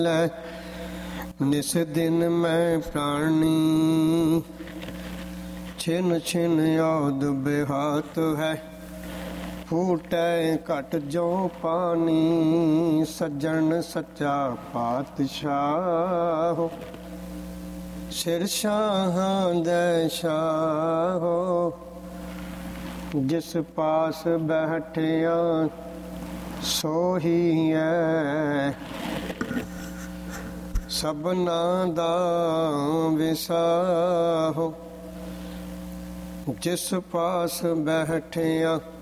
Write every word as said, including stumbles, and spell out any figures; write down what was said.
ਨਿਸ ਦਿਨ ਮੈਂ ਪ੍ਰਾਣੀ, ਛਿਨ ਛਿਨ ਔਦ ਬਿਹਾਤ ਹੈ। ਫੂਟੈ ਘਟ ਜੋ ਪਾਣੀ, ਸੱਜਣ ਸੱਚਾ ਪਾਤਸ਼ਾਹ। ਸਿਰ ਸ਼ਾਹਾਂ ਦੈ ਸ਼ਾਹੋ, ਜਿਸ ਪਾਸ ਬੈਠਿਆ ਸੋਹੀ ਹੈ। ਸਭਨਾ ਦਾ ਵਿਸਾਹੋ, ਜਿਸ ਪਾਸ ਬੈਠਿਆ